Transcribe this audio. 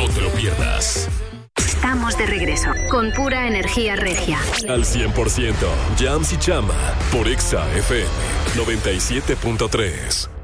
te lo pierdas. Estamos de regreso con pura energía regia. Al 100%, Jams y Chama por Exa FM 97.3.